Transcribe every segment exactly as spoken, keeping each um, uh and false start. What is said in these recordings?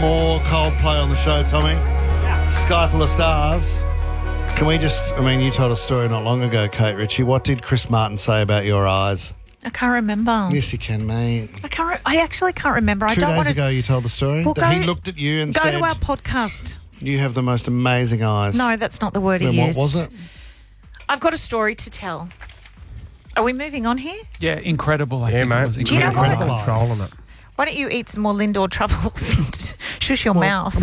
more Coldplay on the show, Tommy. Sky Full of Stars. Can we just, I mean, you told a story not long ago, Kate Ritchie. What did Chris Martin say about your eyes? I can't remember. Yes, you can, mate. I can't. Re- I actually can't remember. Two I don't days want to ago you told the story Well, that go- he looked at you and go said, to our podcast. you have the most amazing eyes. No, that's not the word Then he what used. was it? I've got a story to tell. Are we moving on here? Yeah, incredible. I Yeah, think mate. it was Do you know incredible. what? Controlling it. Why don't you eat some more Lindor truffles and shush your mouth?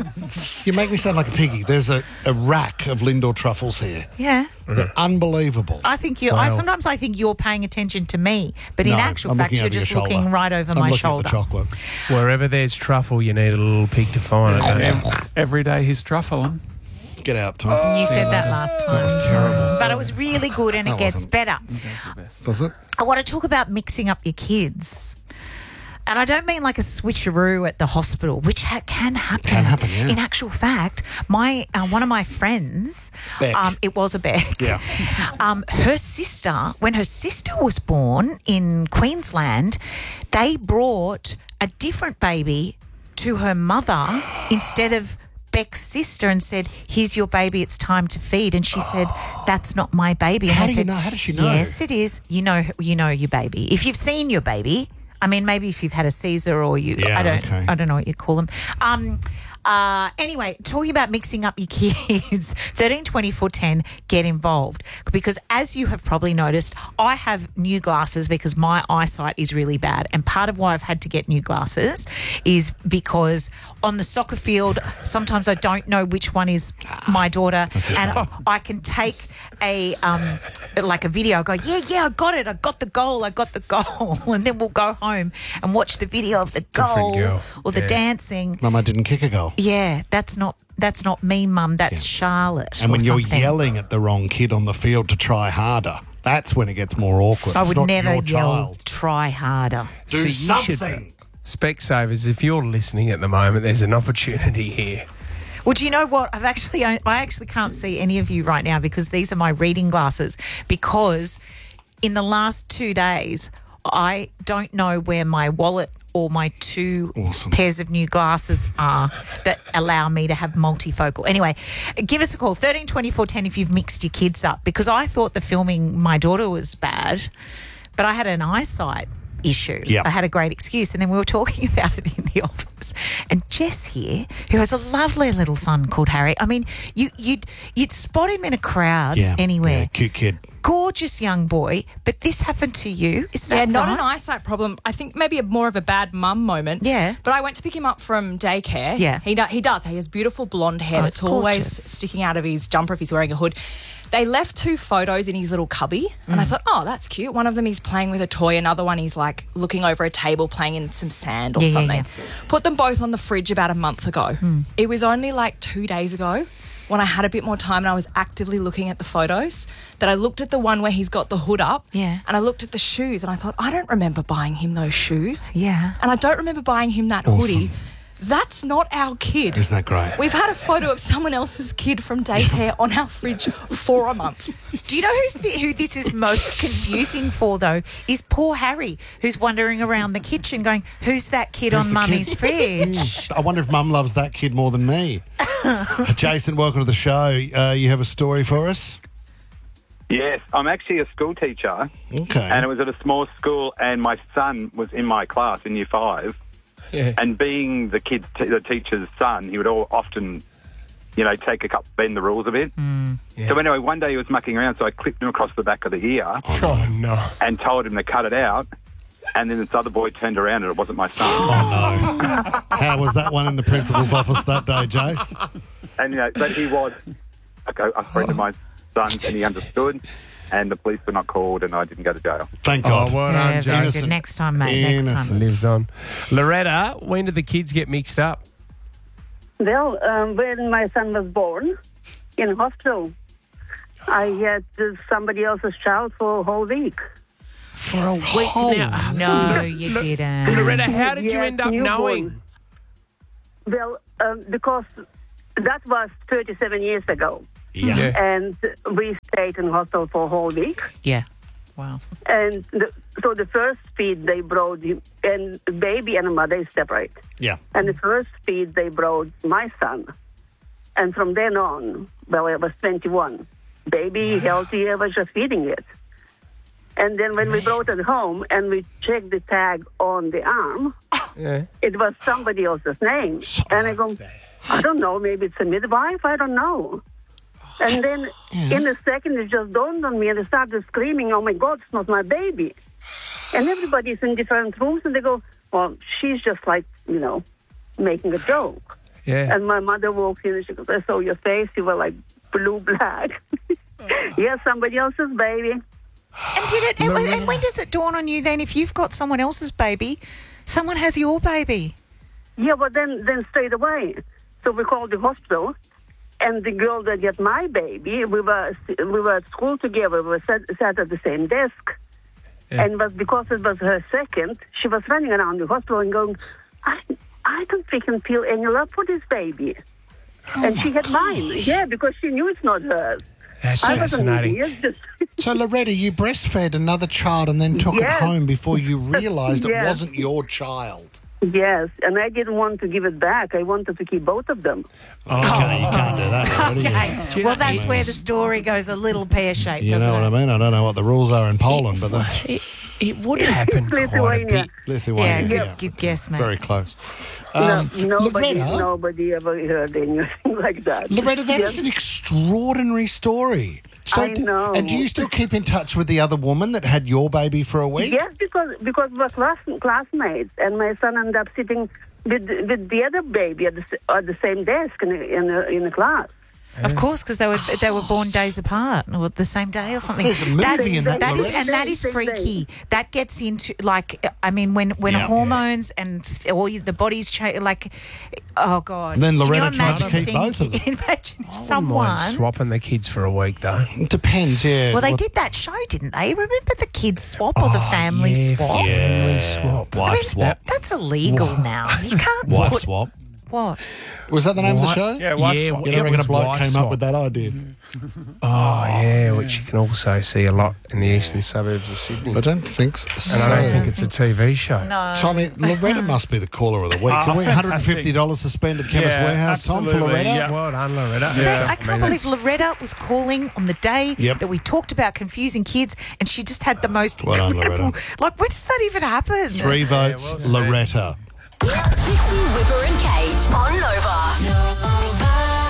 You make me sound like a piggy. There's a, a rack of Lindor truffles here. Yeah. They're unbelievable. I think you. I Wow. sometimes I think you're paying attention to me, but in No, actual I'm fact, looking you're over your just shoulder. looking right over I'm my looking shoulder. at the chocolate. Wherever there's truffle, you need a little pig to find it. don't you? Ev- Every day he's truffling. Get out, Tom. You said that last time. That was terrible. But it was really good and it That gets wasn't. better. That's the best. Does it? I want to talk about mixing up your kids. And I don't mean like a switcheroo at the hospital, which ha- can happen. Can happen, yeah. In actual fact, my uh, one of my friends, Beck. um, it was a Beck. Yeah. Um, her sister, when her sister was born in Queensland, they brought a different baby to her mother instead of Beck's sister and said, here's your baby, it's time to feed. And she said, that's not my baby. And How I do you said, know? How does she know? Yes, it is. You know, you know your baby. If you've seen your baby, I mean, maybe if you've had a Caesar or you, Yeah, I don't, okay. I don't know what you call them. Um, uh, anyway, talking about mixing up your kids, thirteen twenty-four ten, get involved. Because as you have probably noticed, I have new glasses because my eyesight is really bad. And part of why I've had to get new glasses is because on the soccer field, sometimes I don't know which one is my daughter. And I can take a, um, like a video, I go, yeah, yeah, I got it. I got the goal. I got the goal. And then we'll go home and watch the video of the goal girl. or the Yeah. dancing. Mama didn't kick a goal. Yeah, that's not that's not me, Mum. That's Charlotte. And when or you're something. yelling at the wrong kid on the field to try harder, that's when it gets more awkward. I It's would not never your yell. child. Try harder. Do So you should- something. Specsavers, if you're listening at the moment, there's an opportunity here. Well, do you know what? I've actually I actually can't see any of you right now because these are my reading glasses. Because in the last two days, I don't know where my wallet or my two Awesome. pairs of new glasses are that allow me to have multifocal. Anyway, give us a call, thirteen twenty-four ten if you've mixed your kids up, because I thought the filming my daughter was bad, but I had an eyesight issue. Yep. I had a great excuse, and then we were talking about it in the office. And Jess here, who has a lovely little son called Harry, I mean, you, you'd you'd spot him in a crowd Yeah. anywhere. Yeah, cute kid. Gorgeous young boy, but this happened to you. Is that Yeah, not right? an eyesight problem. I think maybe a, more of a bad mum moment. Yeah. But I went to pick him up from daycare. Yeah. He, do, he does. He has beautiful blonde hair Oh, that's it's always gorgeous. sticking out of his jumper if he's wearing a hood. They left two photos in his little cubby, and I thought, oh, that's cute. One of them he's playing with a toy. Another one he's like looking over a table playing in some sand or Yeah, yeah, something. yeah. Put them both on the fridge about a month ago. It was only like two days ago when I had a bit more time and I was actively looking at the photos that I looked at the one where he's got the hood up. Yeah. And I looked at the shoes and I thought, I don't remember buying him those shoes. Yeah. And I don't remember buying him that Awesome. hoodie. That's not our kid. Isn't that great? We've had a photo of someone else's kid from daycare on our fridge for a month. Do you know who's the, who this is most confusing for, though? Is poor Harry, who's wandering around the kitchen going, who's that kid Who's on the Mummy's kid? fridge? I wonder if Mum loves that kid more than me. Jason, welcome to the show. Uh, you have a story for us? Yes, I'm actually a school teacher, Okay. and it was at a small school, and my son was in my class in year five. Yeah. And being the kid's t- the teacher's son, he would all often, you know, take a couple, bend the rules a bit. Yeah. So anyway, one day he was mucking around, so I clipped him across the back of the ear Oh, no. and told him to cut it out. And then this other boy turned around, and it wasn't my son. Oh, no. How was that one in the principal's office that day, Jace? And you know, but he was like a, a friend of my son's, and he understood. And the police were not called, and I didn't go to jail. Thank Oh, God. well Yeah, done, very Jason. good. Next time, mate. Next Innocent. time. Lives on. Loretta, when did the kids get mixed up? Well, um, when my son was born in hospital, I had uh, somebody else's child for a whole week. For a week now. No, you didn't. Loretta, how did you Yes, end up newborn. knowing? Well, um, because that was thirty-seven years ago, Yeah. Yeah. and we stayed in hospital for a whole week. Yeah. Wow. And the, so the first feed they brought him, and baby and mother is separate. Yeah. And the first feed they brought my son. And from then on, well, I was twenty-one. Baby, healthy, I was just feeding it. And then when we brought it home and we checked the tag on the arm, Yeah. it was somebody else's name. And I go, I don't know, maybe it's a midwife, I don't know. And then in a second, it just dawned on me, and I started screaming, oh my God, it's not my baby. And everybody's in different rooms, and they go, well, she's just like, you know, making a joke. Yeah. And my mother walked in, and she goes, I saw your face, you were like blue black. Yeah, somebody else's baby. And did it? And when, and when does it dawn on you then? If you've got someone else's baby, someone has your baby. Yeah, but then, then straight away. So we called the hospital, and the girl that got my baby, we were we were at school together. We were sat, sat at the same desk, Yeah. and was because it was her second, she was running around the hospital and going, I I don't think I can feel any love for this baby. And she had mine, yeah, because she knew it's not hers. That's I wasn't fascinating. idiot, just So, Loretta, you breastfed another child and then took Yes. it home before you realised it Yes. wasn't your child. yes, and I didn't want to give it back. I wanted to keep both of them. Okay, you can't do that, Loretta. Okay. You, Well, that's where the story goes a little pear-shaped, you doesn't know what it? I mean? I don't know what the rules are in Poland, but that's It, it would happen quite a Lithuania. bit. Yeah, Lithuania. good, yeah. good guess, mate. Very close. No, Um, nobody, Loretta, nobody ever heard anything like that. Loretta, that Yes. is an extraordinary story. So, I know. And do you still keep in touch with the other woman that had your baby for a week? Yes, because because we were class, classmates, and my son ended up sitting with with the other baby at the, s- at the same desk in a, in a, in a class. Of course, because they were they were born days apart, or the same day, or something. There's a movie in that, That is, Loretta. and that is Same day. freaky. That gets into like, I mean, when when Yeah. hormones and all the body's change, like, oh god. And then Can you Loretta tried to imagine keep both of them. Imagine if Someone someone. swapping the kids for a week, though. It depends, yeah. Well, they What- did that show, didn't they? Remember the kids swap or the family yeah, swap? Family swap. Wife I mean, swap. That's illegal now. You can't Wife put swap. what. Was that the name What? of the show? Yeah, wife Yeah, swap. You it don't reckon a was bloke wife came swap. up with that idea? Oh, yeah, which you can also see a lot in the eastern suburbs of Sydney. I don't think so. and I don't think it's a T V show. No. Tommy, Loretta must be the caller of the week. Oh, Can we one hundred fifty dollars fantastic. suspended Chemist Yeah, Warehouse, Tom, for absolutely, Loretta? yeah. Well done, Loretta. Yeah. I can't believe Loretta was calling on the day Yep. that we talked about confusing kids, and she just had the most Well done, incredible. Loretta. Like, when does that even happen? Three votes, well said. Loretta. Trixie, Whipper and Kate on Nova.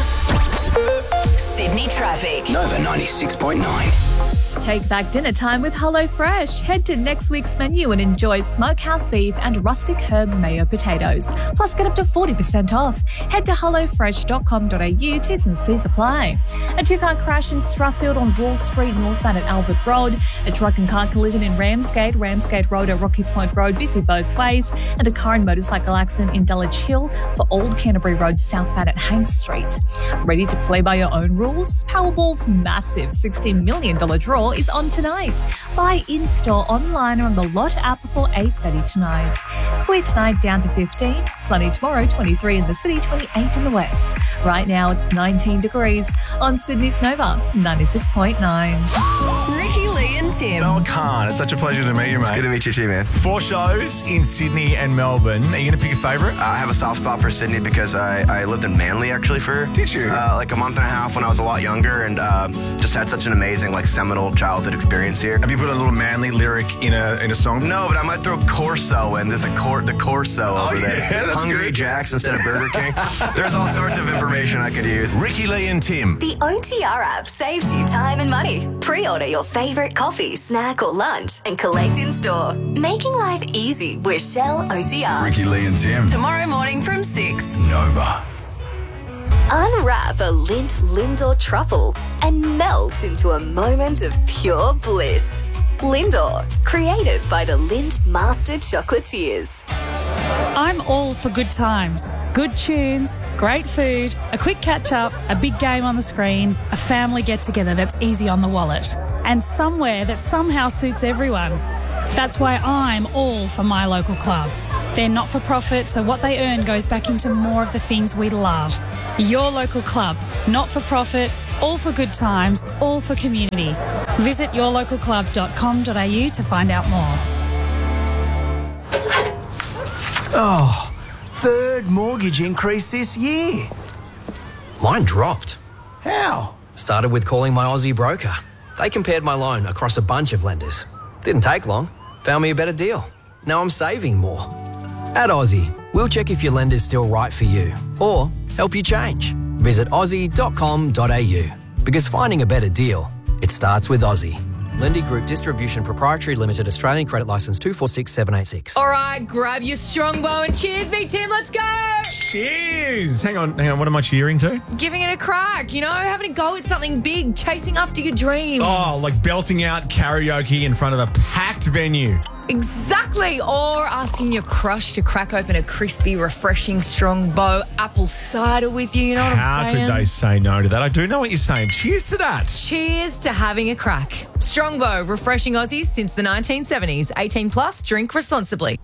Sydney traffic. Nova ninety-six point nine. Take back dinner time with HelloFresh. Head to next week's menu and enjoy smokehouse beef and rustic herb mayo potatoes. Plus, get up to forty percent off. Head to hello fresh dot com dot a u. T's and C's apply. A two-car crash in Strathfield on Wall Street, northbound at Albert Road. A truck and car collision in Ramsgate, Ramsgate Road at Rocky Point Road, busy both ways. And a car and motorcycle accident in Dulwich Hill for Old Canterbury Road, southbound at Hanks Street. Ready to play by your own rules? Powerball's massive sixteen million dollars draw is on tonight. Buy in-store, online or on the Lot app before eight thirty tonight. Clear tonight down to fifteen. Sunny tomorrow, twenty-three in the city, twenty-eight in the west. Right now it's nineteen degrees on Sydney's Nova ninety-six point nine. Ricky, Lee and Tim. Mel Khan, it's such a pleasure to meet you, mate. Good to meet you too, man. Four shows in Sydney and Melbourne. Are you going to pick a favourite? I have a soft spot for Sydney because I, I lived in Manly actually for Did you? Uh, like a month and a half when I was a lot younger, and uh, just had such an amazing like seminal childhood experience here. Have you put a little manly lyric in a in a song? No, but I might throw Corso in. There's a cor- the Corso Oh, over there. yeah, that's Hungry good. Jacks instead of Burger King. There's all sorts of information I could use. Ricky, Lee and Tim. The O T R app saves you time and money. Pre-order your favourite coffee, snack or lunch and collect in store. Making life easy with Shell O T R. Ricky, Lee and Tim. Tomorrow morning from six. Nova. Unwrap a Lindt Lindor truffle and melt into a moment of pure bliss. Lindor, created by the Lindt Master Chocolatiers. I'm all for good times, good tunes, great food, a quick catch up, a big game on the screen, a family get together that's easy on the wallet, and somewhere that somehow suits everyone. That's why I'm all for my local club. They're not for profit, so what they earn goes back into more of the things we love. Your local club, not for profit, all for good times, all for community. Visit your local club dot com dot a u to find out more. Oh, third mortgage increase this year. Mine dropped. How? Started with calling my Aussie broker. They compared my loan across a bunch of lenders. Didn't take long. Found me a better deal. Now I'm saving more. At Aussie, we'll check if your lender's still right for you or help you change. Visit aussie dot com dot a u because finding a better deal, it starts with Aussie. Lendy Group Distribution Proprietary Limited, Australian Credit Licence two four six seven eight six. All right, grab your strongbow and cheers me, Tim. Let's go. Cheers. Hang on, hang on. What am I cheering to? Giving it a crack, you know, having a go at something big, chasing after your dreams. Oh, like belting out karaoke in front of a packed venue. Exactly. Or asking your crush to crack open a crispy, refreshing strongbow apple cider with you. You know what How I'm saying? could they say no to that? I do know what you're saying. Cheers to that. Cheers to having a crack. Strongbow, refreshing Aussies since the nineteen seventies. eighteen plus, drink responsibly.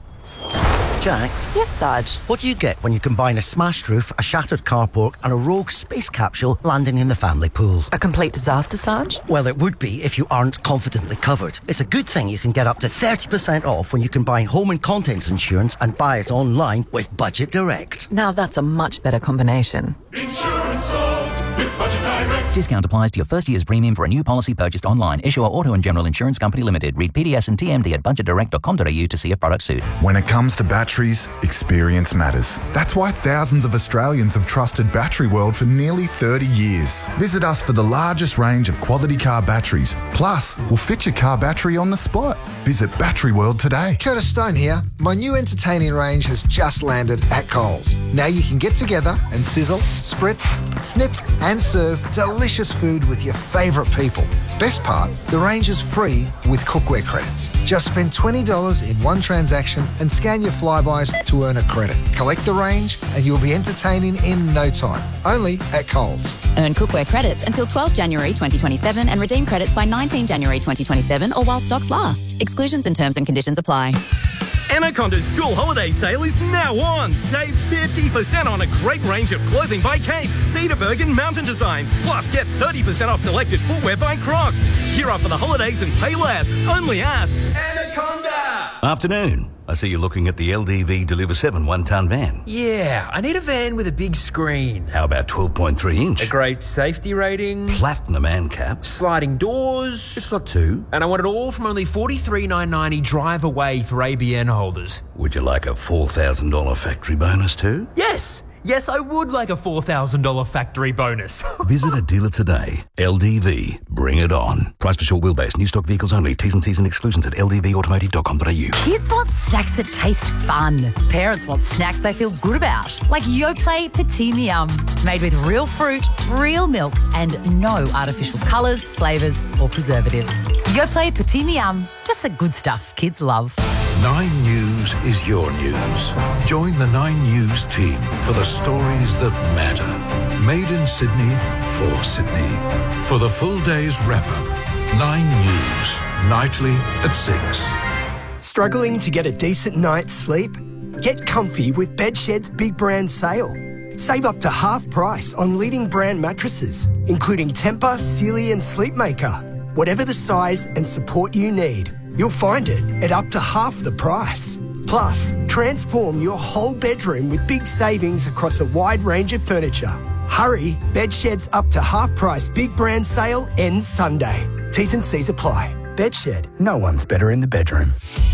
Jax? Yes, Sarge? What do you get when you combine a smashed roof, a shattered carport and a rogue space capsule landing in the family pool? A complete disaster, Sarge? Well, it would be if you aren't confidently covered. It's a good thing you can get up to thirty percent off when you combine home and contents insurance and buy it online with Budget Direct. Now that's a much better combination. Insurance solved with Budget Direct. Discount applies to your first year's premium for a new policy purchased online. Issuer Auto and General Insurance Company Limited. Read P D S and T M D at budget direct dot com dot a u to see if products suit. When it comes to batteries, experience matters. That's why thousands of Australians have trusted Battery World for nearly thirty years. Visit us for the largest range of quality car batteries. Plus, we'll fit your car battery on the spot. Visit Battery World today. Curtis Stone here. My new entertaining range has just landed at Coles. Now you can get together and sizzle, spritz, snip and serve delicious food with your favourite people. Best part, the range is free with cookware credits. Just spend twenty dollars in one transaction and scan your flybys to earn a credit. Collect the range and you'll be entertaining in no time. Only at Coles. Earn cookware credits until twelfth January twenty twenty-seven and redeem credits by nineteenth January twenty twenty-seven or while stocks last. Exclusions and terms and conditions apply. Anaconda's school holiday sale is now on. Save fifty percent on a great range of clothing by Cape, Cedarburg and Mountain Designs. Plus, get thirty percent off selected footwear by Crocs. Gear up for the holidays and pay less. Only at Anaconda. Afternoon. I see you're looking at the L D V Deliver seven one-tonne van. Yeah, I need a van with a big screen. How about twelve point three inch? A great safety rating. Platinum ANCAP. Sliding doors. It's got two. And I want it all from only forty-three thousand nine hundred ninety drive away for A B N holders. Would you like a four thousand dollars factory bonus too? Yes! Yes, I would like a four thousand dollars factory bonus. Visit a dealer today. L D V. Bring it on. Price for short wheelbase. New stock vehicles only. T's and C's and exclusions at l d v automotive dot com dot a u. Kids want snacks that taste fun. Parents want snacks they feel good about. Like Yoplait Petit Yum. Made with real fruit, real milk, and no artificial colours, flavours, or preservatives. Yoplait Petit Yum. Just the good stuff kids love. Nine News is your news. Join the Nine News team for the stories that matter. Made in Sydney, for Sydney. For the full day's wrap-up, Nine News, nightly at six. Struggling to get a decent night's sleep? Get comfy with Bedshed's big brand sale. Save up to half price on leading brand mattresses, including Tempur, Sealy and Sleepmaker. Whatever the size and support you need, you'll find it at up to half the price. Plus, transform your whole bedroom with big savings across a wide range of furniture. Hurry, Bedshed's up to half price big brand sale ends Sunday. T's and C's apply. Bedshed, no one's better in the bedroom.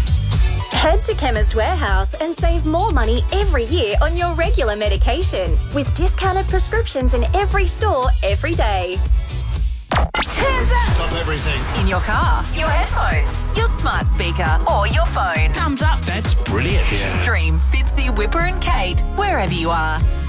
Head to Chemist Warehouse and save more money every year on your regular medication with discounted prescriptions in every store every day. Hands up! Stop everything. In your car, your headphones, your smart speaker, or your phone. Thumbs up. That's brilliant. Stream Fitzy, Whipper and Kate wherever you are.